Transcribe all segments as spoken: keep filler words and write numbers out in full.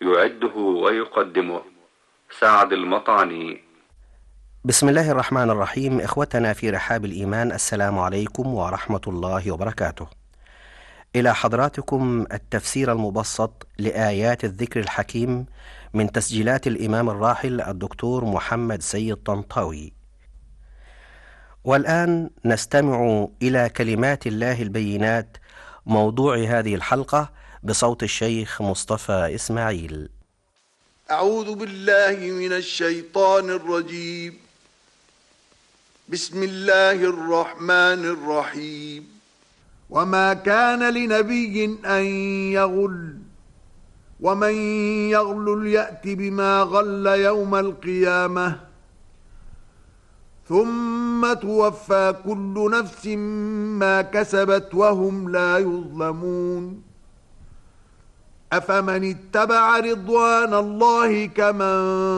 يعده ويقدمه سعد المطعني. بسم الله الرحمن الرحيم. إخوتنا في رحاب الإيمان، السلام عليكم ورحمة الله وبركاته. إلى حضراتكم التفسير المبسط لآيات الذكر الحكيم من تسجيلات الإمام الراحل الدكتور محمد سيد طنطاوي. والآن نستمع إلى كلمات الله البينات، موضوع هذه الحلقة بصوت الشيخ مصطفى إسماعيل. أعوذ بالله من الشيطان الرجيم. بسم الله الرحمن الرحيم. وما كان لنبي أن يغل ومن يغلل يأت بما غل يوم القيامة ثم توفى كل نفس ما كسبت وهم لا يظلمون. أفمن اتبع رضوان الله كمن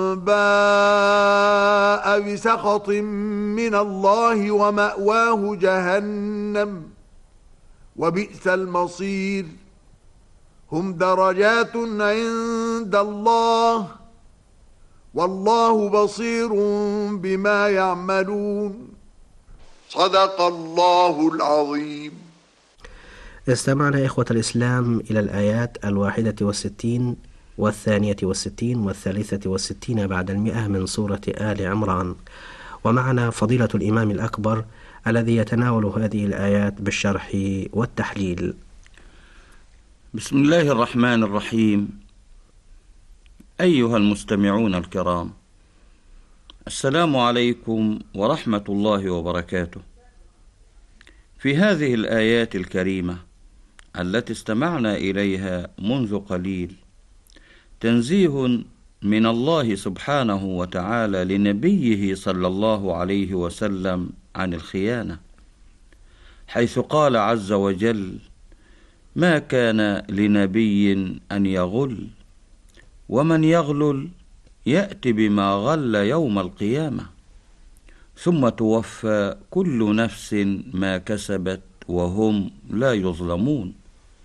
باء بسخط من الله ومأواه جهنم وبئس المصير. هم درجات عند الله والله بصير بما يعملون. صدق الله العظيم. استمعنا إخوة الإسلام إلى الآيات الواحدة والستين والثانية والستين والثالثة والستين بعد المئة من سورة آل عمران، ومعنا فضيلة الإمام الأكبر الذي يتناول هذه الآيات بالشرح والتحليل. بسم الله الرحمن الرحيم. أيها المستمعون الكرام، السلام عليكم ورحمة الله وبركاته. في هذه الآيات الكريمة التي استمعنا إليها منذ قليل تنزيه من الله سبحانه وتعالى لنبيه صلى الله عليه وسلم عن الخيانة، حيث قال عز وجل: ما كان لنبي أن يغل ومن يغلل يأت بما غل يوم القيامة ثم توفى كل نفس ما كسبت وهم لا يظلمون.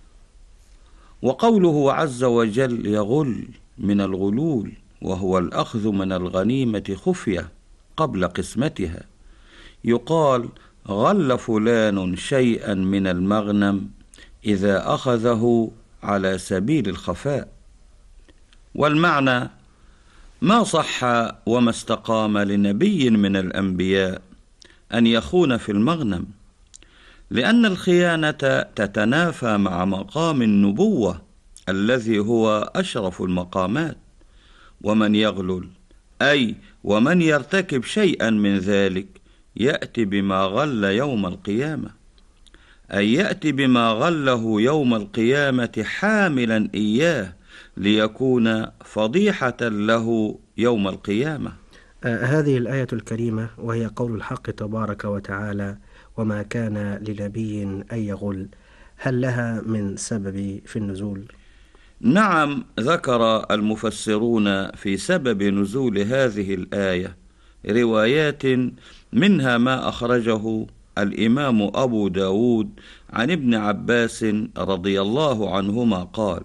وقوله عز وجل يغل من الغلول، وهو الأخذ من الغنيمة خفية قبل قسمتها. يقال غل فلان شيئا من المغنم إذا أخذه على سبيل الخفاء. والمعنى: ما صح وما استقام لنبي من الأنبياء أن يخون في المغنم، لأن الخيانة تتنافى مع مقام النبوة الذي هو أشرف المقامات. ومن يغلل أي ومن يرتكب شيئا من ذلك يأتي بما غل يوم القيامة، أي يأتي بما غله يوم القيامة حاملا إياه ليكون فضيحة له يوم القيامة. آه هذه الآية الكريمة وهي قول الحق تبارك وتعالى: وما كان لنبي أن يغل، هل لها من سبب في النزول؟ نعم، ذكر المفسرون في سبب نزول هذه الآية روايات، منها ما أخرجه الإمام أبو داود عن ابن عباس رضي الله عنهما قال: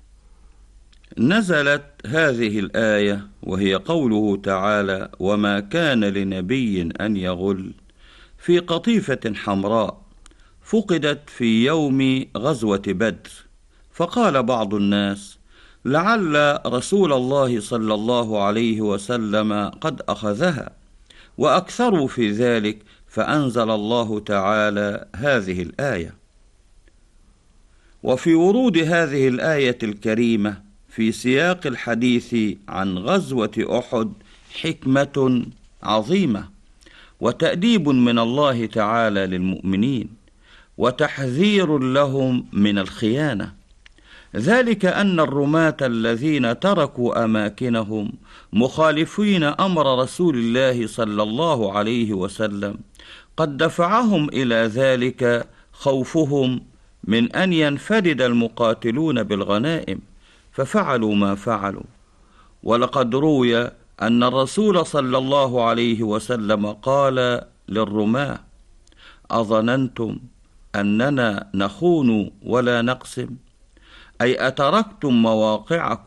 نزلت هذه الآية وهي قوله تعالى: وما كان لنبي أن يغل، في قطيفة حمراء فقدت في يوم غزوة بدر، فقال بعض الناس: لعل رسول الله صلى الله عليه وسلم قد أخذها، وأكثروا في ذلك، فأنزل الله تعالى هذه الآية. وفي ورود هذه الآية الكريمة في سياق الحديث عن غزوة أحد حكمة عظيمة وتأديب من الله تعالى للمؤمنين وتحذير لهم من الخيانة، ذلك أن الرماة الذين تركوا أماكنهم مخالفين أمر رسول الله صلى الله عليه وسلم قد دفعهم إلى ذلك خوفهم من أن ينفرد المقاتلون بالغنائم، ففعلوا ما فعلوا. ولقد روي أن الرسول صلى الله عليه وسلم قال للرماة: أظننتم أننا نخون ولا نقسم؟ أي أتركتم مواقعكم